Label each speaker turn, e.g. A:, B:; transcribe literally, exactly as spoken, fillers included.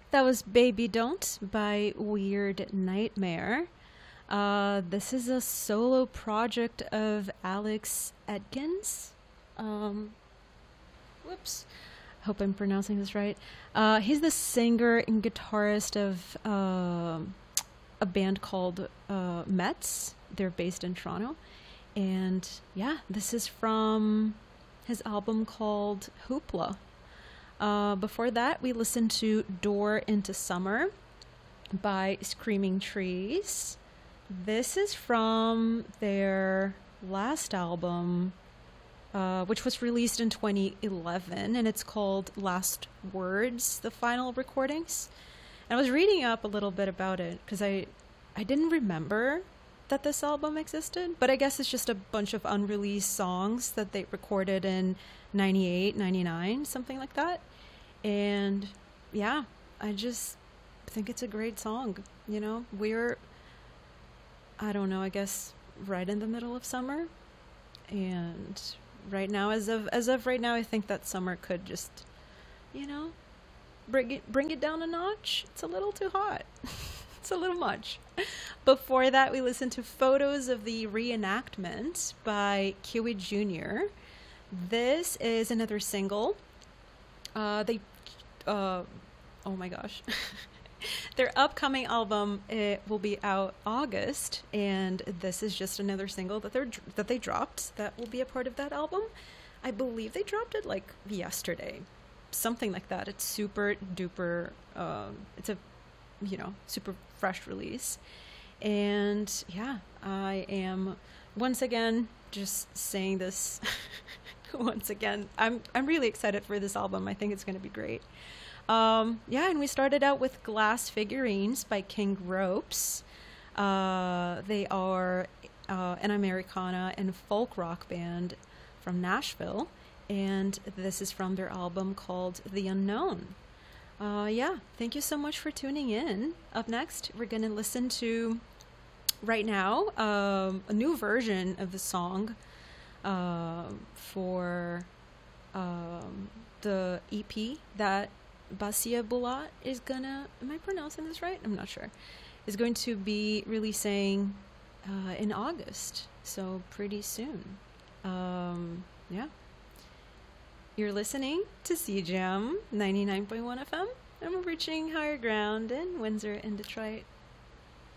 A: That was Baby Don't by Weird Nightmare. Uh, this is a solo project of Alex Atkins. Um, whoops. Hope I'm pronouncing this right. Uh, he's the singer and guitarist of uh, a band called uh, Mets. They're based in Toronto. And yeah, this is from his album called Hoopla. Uh, before that, we listened to Door into Summer by Screaming Trees. This is from their last album, uh, which was released in twenty eleven, and it's called Last Words, the final recordings. And I was reading up a little bit about it because I, I didn't remember that this album existed, but I guess it's just a bunch of unreleased songs that they recorded in ninety-eight, ninety-nine, something like that. And yeah, I just think it's a great song. You know, we're, I don't know, I guess right in the middle of summer. And right now, as of as of right now, I think that summer could just, you know, bring it bring it down a notch. It's a little too hot. It's a little much. Before that, we listened to Photos of the Reenactment by Kiwi Junior This is another single. Uh, they, uh, oh my gosh. Their upcoming album, it will be out August, and this is just another single that they're that they dropped that will be a part of that album. I believe they dropped it like yesterday, something like that. It's super duper. Um, it's a, you know, super fresh release, and yeah, I am once again just saying this. Once again, I'm I'm really excited for this album. I think it's going to be great. Um, yeah, and we started out with Glass Figurines by King Ropes. Uh, they are uh, an Americana and folk rock band from Nashville, and this is from their album called The Unknown. Uh, yeah, thank you so much for tuning in. Up next, we're going to listen to, right now, um, a new version of the song uh, for um, the E P that Basia Bulat is gonna, am I pronouncing this right? I'm not sure. Is going to be releasing uh, in August, so pretty soon. Um, yeah. You're listening to C J A M ninety-nine point one F M, and we're reaching higher ground in Windsor and Detroit.